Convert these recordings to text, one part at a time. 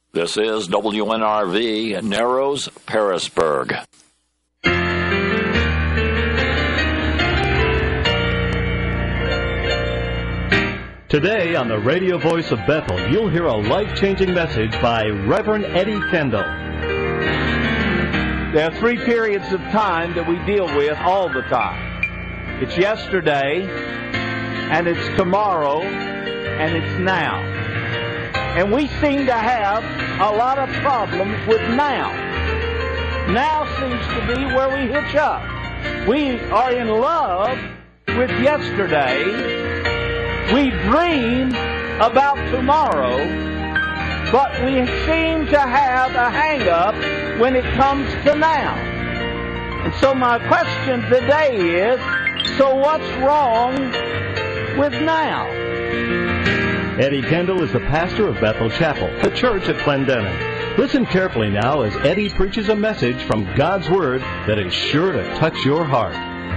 This is WNRV, Narrows, Pearisburg. Today on the Radio Voice of Bethel, you'll hear a life-changing message by Reverend Eddie Kendall. There are three periods of time that we deal with all the time. It's yesterday, and it's tomorrow, and it's now. And we seem to have a lot of problems with now. Now seems to be where we hitch up. We are in love with yesterday. We dream about tomorrow, but we seem to have a hang-up when it comes to now. And so my question today is, so what's wrong with now? Eddie Kendall is the pastor of Bethel Chapel, the church at Clendenin. Listen carefully now as Eddie preaches a message from God's Word that is sure to touch your heart.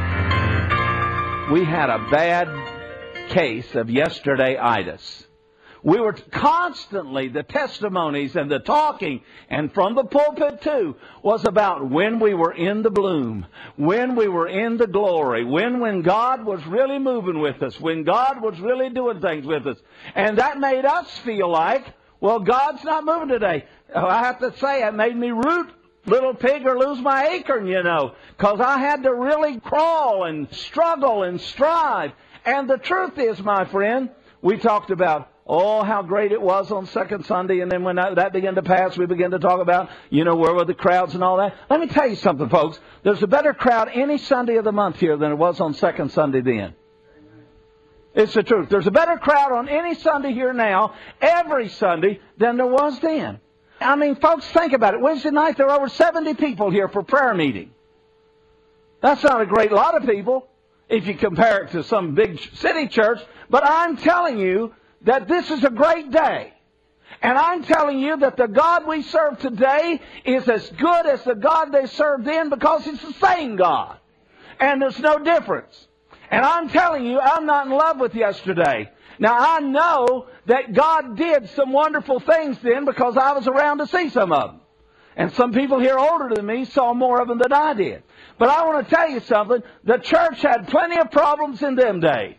We had a bad case of yesterday-itis. We were constantly, the testimonies and the talking, and from the pulpit too, was about when we were in the bloom, when we were in the glory, when God was really moving with us, when God was really doing things with us. And that made us feel like, well, God's not moving today. I have to say, it made me root little pig or lose my acorn, because I had to really crawl and struggle and strive. And the truth is, my friend, we talked about, how great it was on second Sunday, and then when that began to pass, we began to talk about, where were the crowds and all that. Let me tell you something, folks. There's a better crowd any Sunday of the month here than it was on second Sunday then. It's the truth. There's a better crowd on any Sunday here now, every Sunday, than there was then. I mean, folks, think about it. Wednesday night, there were over 70 people here for prayer meeting. That's not a great lot of people if you compare it to some big city church, but I'm telling you that this is a great day. And I'm telling you that the God we serve today is as good as the God they served then, because it's the same God. And there's no difference. And I'm telling you, I'm not in love with yesterday. Now, I know that God did some wonderful things then because I was around to see some of them. And some people here older than me saw more of them than I did. But I want to tell you something. The church had plenty of problems in them days.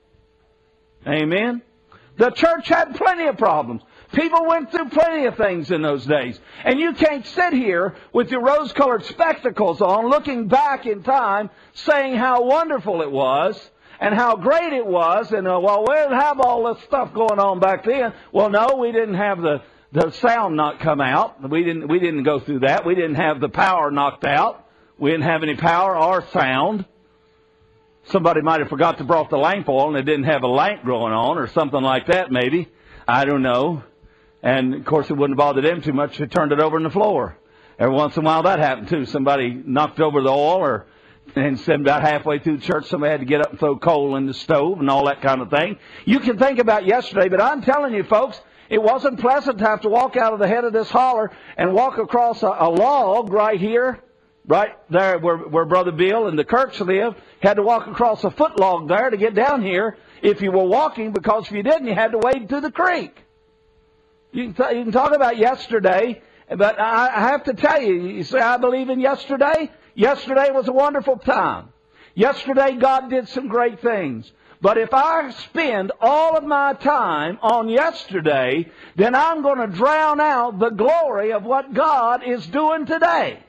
Amen? The church had plenty of problems. People went through plenty of things in those days. And you can't sit here with your rose-colored spectacles on, looking back in time, saying how wonderful it was and how great it was. And, we didn't have all this stuff going on back then. Well, no, we didn't have the sound not come out. We didn't go through that. We didn't have the power knocked out. We didn't have any power or sound. Somebody might have forgot to brought the lamp oil and they didn't have a lamp going on or something like that maybe. I don't know. And, of course, it wouldn't bother them too much if they turned it over on the floor. Every once in a while that happened too. Somebody knocked over the oil and said about halfway through church somebody had to get up and throw coal in the stove and all that kind of thing. You can think about yesterday, but I'm telling you, folks, it wasn't pleasant to have to walk out of the head of this holler and walk across a log right here, right there where Brother Bill and the Kirks live. Had to walk across a foot log there to get down here if you were walking, because if you didn't, you had to wade through the creek. You can talk about yesterday, but I have to tell you, you say, I believe in yesterday. Yesterday was a wonderful time. Yesterday, God did some great things. But if I spend all of my time on yesterday, then I'm going to drown out the glory of what God is doing today.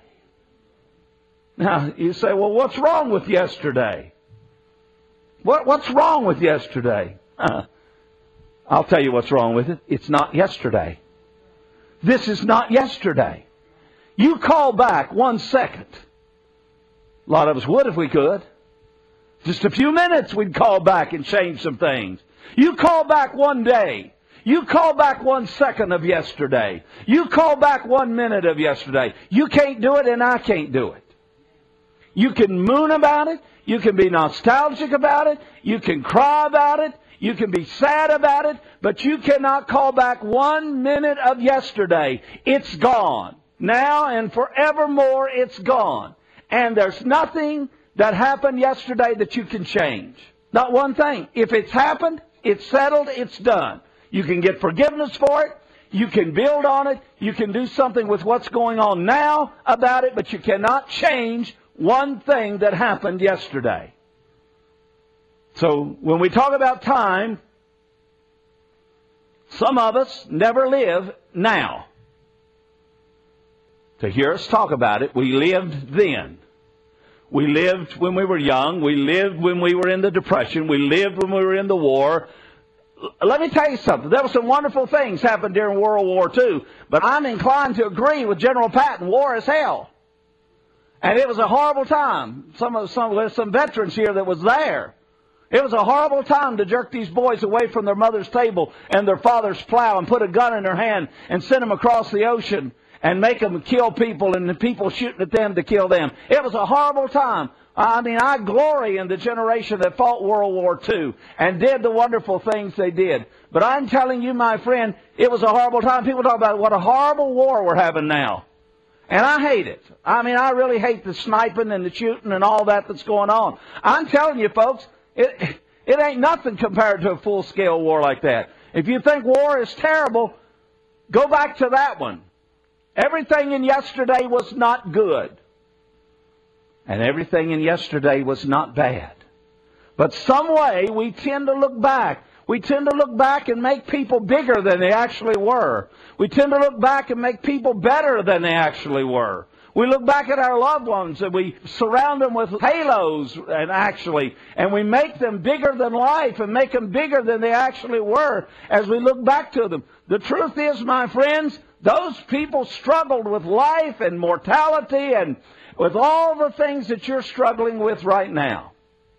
Now, you say, well, what's wrong with yesterday? What's wrong with yesterday? I'll tell you what's wrong with it. It's not yesterday. This is not yesterday. You call back 1 second. A lot of us would if we could. Just a few minutes we'd call back and change some things. You call back 1 day. You call back 1 second of yesterday. You call back 1 minute of yesterday. You can't do it and I can't do it. You can moon about it. You can be nostalgic about it. You can cry about it. You can be sad about it. But you cannot call back 1 minute of yesterday. It's gone. Now and forevermore it's gone. And there's nothing that happened yesterday that you can change. Not one thing. If it's happened, it's settled, it's done. You can get forgiveness for it. You can build on it. You can do something with what's going on now about it, but you cannot change one thing that happened yesterday. So when we talk about time, some of us never live now. To hear us talk about it, we lived then. We lived when we were young. We lived when we were in the Depression. We lived when we were in the war. Let me tell you something. There were some wonderful things happened during World War II, but I'm inclined to agree with General Patton. War is hell. And it was a horrible time. There's some veterans here that was there. It was a horrible time to jerk these boys away from their mother's table and their father's plow and put a gun in their hand and send them across the ocean and make them kill people and the people shooting at them to kill them. It was a horrible time. I mean, I glory in the generation that fought World War II and did the wonderful things they did. But I'm telling you, my friend, it was a horrible time. People talk about what a horrible war we're having now. And I hate it. I mean, I really hate the sniping and the shooting and all that's going on. I'm telling you, folks, it ain't nothing compared to a full-scale war like that. If you think war is terrible, go back to that one. Everything in yesterday was not good. And everything in yesterday was not bad. But some way we tend to look back. We tend to look back and make people bigger than they actually were. We tend to look back and make people better than they actually were. We look back at our loved ones and we surround them with halos and we make them bigger than life and make them bigger than they actually were as we look back to them. The truth is, my friends, those people struggled with life and mortality and with all the things that you're struggling with right now.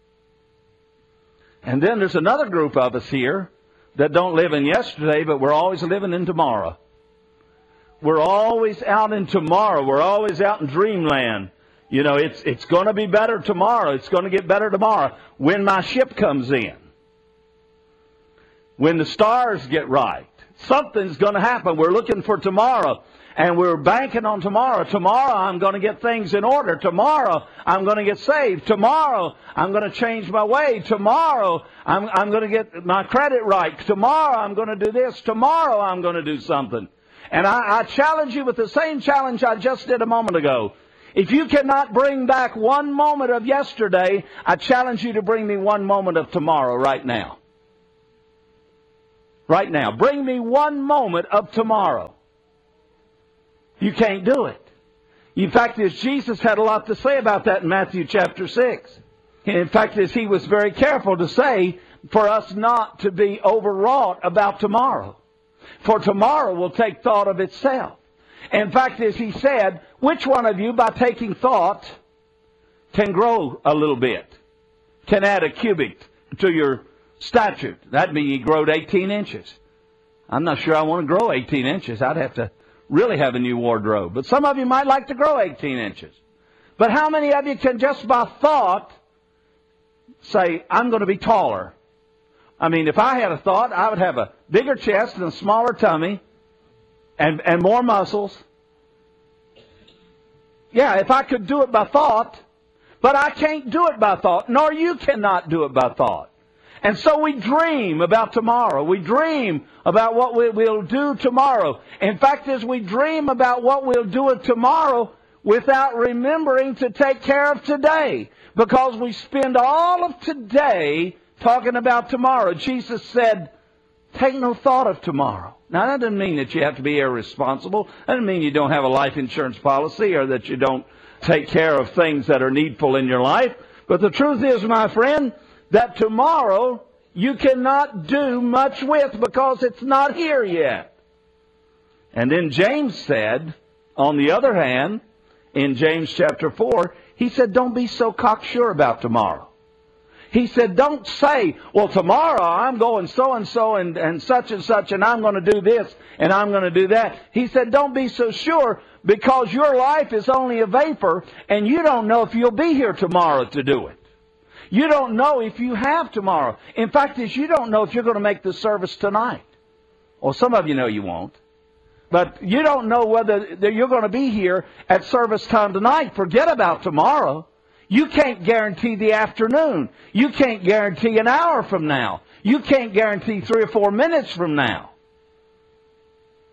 And then there's another group of us here that don't live in yesterday, but we're always living in tomorrow. We're always out in tomorrow. We're always out in dreamland. You know, it's going to be better tomorrow. It's going to get better tomorrow when my ship comes in. When the stars get right. Something's going to happen. We're looking for tomorrow. And we're banking on tomorrow. Tomorrow I'm going to get things in order. Tomorrow I'm going to get saved. Tomorrow I'm going to change my way. Tomorrow I'm going to get my credit right. Tomorrow I'm going to do this. Tomorrow I'm going to do something. And I challenge you with the same challenge I just did a moment ago. If you cannot bring back one moment of yesterday, I challenge you to bring me one moment of tomorrow right now. Right now. Bring me one moment of tomorrow. You can't do it. In fact, Jesus had a lot to say about that in Matthew chapter 6. In fact, he was very careful to say for us not to be overwrought about tomorrow. For tomorrow will take thought of itself. In fact, as he said, which one of you, by taking thought, can grow a little bit? Can add a cubit to your stature? That'd mean you growed 18 inches. I'm not sure I want to grow 18 inches. I'd have to really have a new wardrobe. But some of you might like to grow 18 inches. But how many of you can just by thought say, I'm going to be taller? I mean, if I had a thought, I would have a bigger chest and a smaller tummy and more muscles. Yeah, if I could do it by thought, but I can't do it by thought, nor you cannot do it by thought. And so we dream about tomorrow. We dream about what we'll do tomorrow. In fact, as we dream about what we'll do tomorrow without remembering to take care of today, because we spend all of today talking about tomorrow. Jesus said, take no thought of tomorrow. Now, that doesn't mean that you have to be irresponsible. That doesn't mean you don't have a life insurance policy or that you don't take care of things that are needful in your life. But the truth is, my friend, that tomorrow you cannot do much with because it's not here yet. And then James said, on the other hand, in James chapter 4, he said, don't be so cocksure about tomorrow. He said, don't say, well, tomorrow I'm going so-and-so and such, and I'm going to do this, and I'm going to do that. He said, don't be so sure, because your life is only a vapor, and you don't know if you'll be here tomorrow to do it. You don't know if you have tomorrow. In fact, you don't know if you're going to make the service tonight. Well, some of you know you won't. But you don't know whether you're going to be here at service time tonight. Forget about tomorrow. You can't guarantee the afternoon. You can't guarantee an hour from now. You can't guarantee 3 or 4 minutes from now.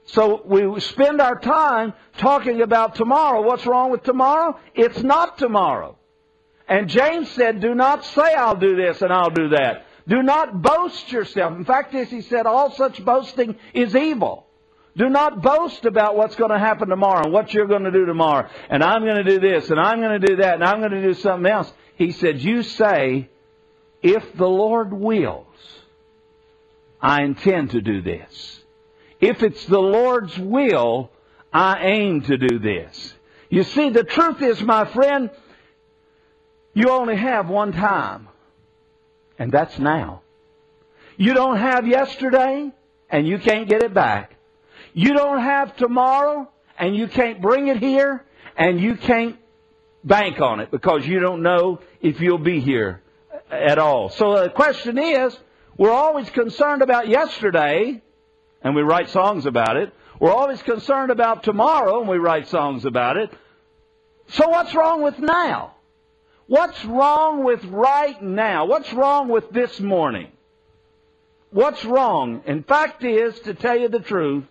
So we spend our time talking about tomorrow. What's wrong with tomorrow? It's not tomorrow. And James said, do not say I'll do this and I'll do that. Do not boast yourself. In fact, as he said, all such boasting is evil. Do not boast about what's going to happen tomorrow and what you're going to do tomorrow. And I'm going to do this and I'm going to do that and I'm going to do something else. He said, you say, if the Lord wills, I intend to do this. If it's the Lord's will, I aim to do this. You see, the truth is, my friend, you only have one time. And that's now. You don't have yesterday, and you can't get it back. You don't have tomorrow, and you can't bring it here, and you can't bank on it because you don't know if you'll be here at all. So the question is, we're always concerned about yesterday, and we write songs about it. We're always concerned about tomorrow, and we write songs about it. So what's wrong with now? What's wrong with right now? What's wrong with this morning? What's wrong? In fact is, to tell you the truth,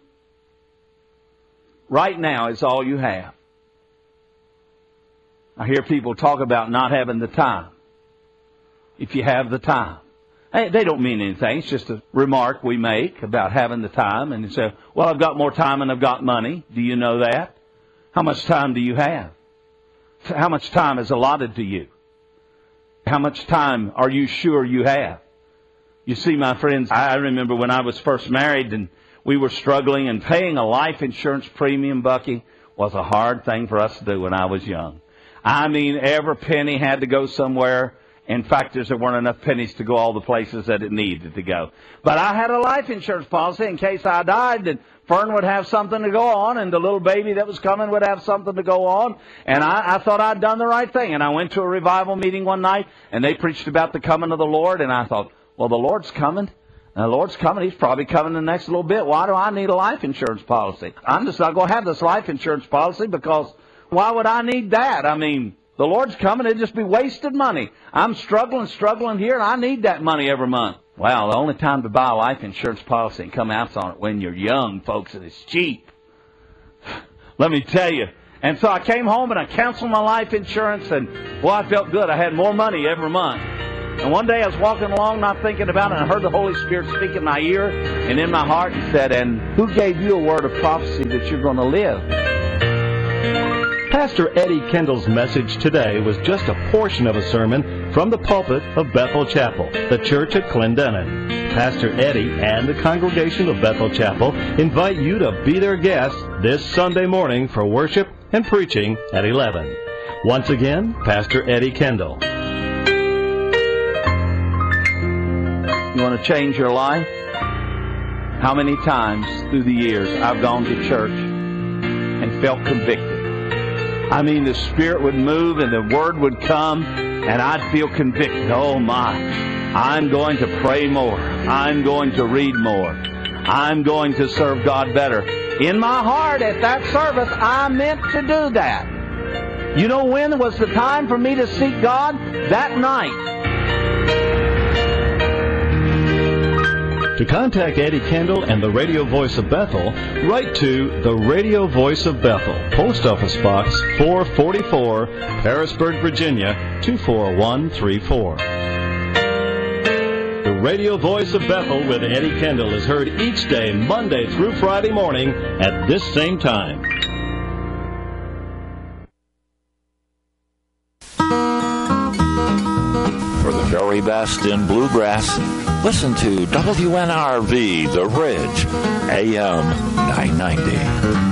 right now is all you have. I hear people talk about not having the time. If you have the time. They don't mean anything. It's just a remark we make about having the time. And you say, well, I've got more time and I've got money. Do you know that? How much time do you have? How much time is allotted to you? How much time are you sure you have? You see, my friends, I remember when I was first married and we were struggling, and paying a life insurance premium, Bucky, was a hard thing for us to do when I was young. I mean, every penny had to go somewhere. In fact, there weren't enough pennies to go all the places that it needed to go. But I had a life insurance policy in case I died, that Fern would have something to go on, and the little baby that was coming would have something to go on. And I thought I'd done the right thing. And I went to a revival meeting one night, and they preached about the coming of the Lord. And I thought, well, the Lord's coming. And the Lord's coming. He's probably coming in the next little bit. Why do I need a life insurance policy? I'm just not going to have this life insurance policy because why would I need that? I mean, the Lord's coming, it'd just be wasted money. I'm struggling here, and I need that money every month. Well, the only time to buy a life insurance policy and come out on it when you're young, folks, and it's cheap. Let me tell you. And so I came home and I canceled my life insurance, and, well, I felt good. I had more money every month. And one day I was walking along, not thinking about it, and I heard the Holy Spirit speak in my ear and in my heart and said, and who gave you a word of prophecy that you're going to live? Pastor Eddie Kendall's message today was just a portion of a sermon from the pulpit of Bethel Chapel, the church at Clendenin. Pastor Eddie and the congregation of Bethel Chapel invite you to be their guests this Sunday morning for worship and preaching at 11. Once again, Pastor Eddie Kendall. You want to change your life? How many times through the years I've gone to church and felt convicted. I mean, the Spirit would move and the Word would come and I'd feel convicted. Oh my, I'm going to pray more. I'm going to read more. I'm going to serve God better. In my heart at that service, I meant to do that. You know when was the time for me to seek God? That night. To contact Eddie Kendall and the Radio Voice of Bethel, write to the Radio Voice of Bethel, Post Office Box 444, Harrisburg, Virginia 24134. The Radio Voice of Bethel with Eddie Kendall is heard each day, Monday through Friday morning at this same time. For the very best in bluegrass, listen to WNRV The Ridge, AM 990.